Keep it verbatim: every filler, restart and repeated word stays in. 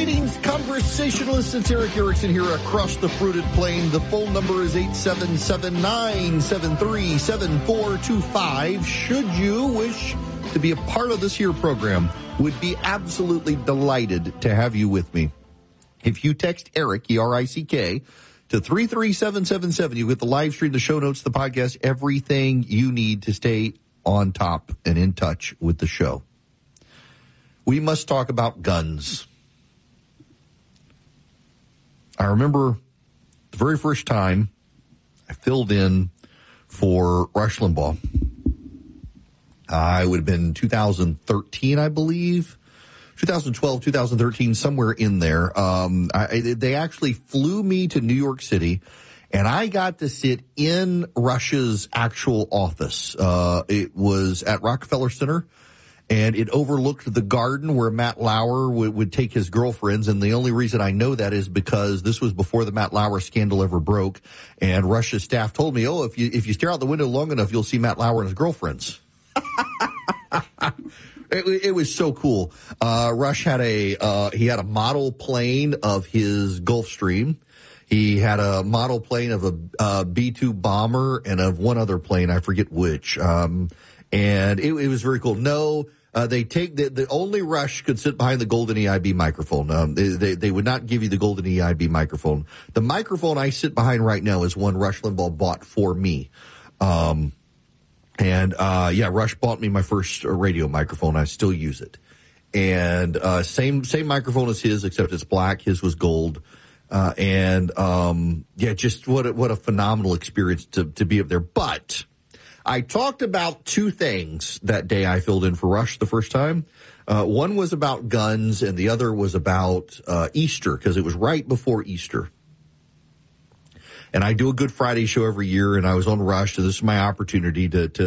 Greetings, conversationalists. It's Erick Erickson here across the fruited plain. The phone number is eight seven seven, nine seven three, seven four two five. Should you wish to be a part of this here program, would be absolutely delighted to have you with me. If you text Erick, E R I C K, to three three seven seven seven, you get the live stream, the show notes, the podcast, everything you need to stay on top and in touch with the show. We must talk about guns. I remember the very first time I filled in for Rush Limbaugh. I would have been two thousand thirteen, I believe. twenty twelve, twenty thirteen, somewhere in there. Um, I, they actually flew me to New York City, and I got to sit in Rush's actual office. Uh, it was at Rockefeller Center. And it overlooked the garden where Matt Lauer would, would take his girlfriends. And the only reason I know that is because this was before the Matt Lauer scandal ever broke. And Rush's staff told me, oh, if you if you stare out the window long enough, you'll see Matt Lauer and his girlfriends. it, it was so cool. Uh, Rush had a uh, he had a model plane of his Gulfstream. He had a model plane of a uh, B two bomber and of one other plane. I forget which. Um, and it, it was very cool. No. Uh, they take the, the only Rush could sit behind the golden E I B microphone. Um, they, they, they would not give you the golden E I B microphone. The microphone I sit behind right now is one Rush Limbaugh bought for me. Um, and, uh, yeah, Rush bought me my first radio microphone. I still use it. And, uh, same, same microphone as his, except it's black. His was gold. Uh, and, um, yeah, just what a, what a phenomenal experience to, to be up there. But I talked about two things that day I filled in for Rush the first time. Uh, one was about guns, and the other was about uh, Easter, because it was right before Easter. And I do a Good Friday show every year, and I was on Rush, so this is my opportunity to, to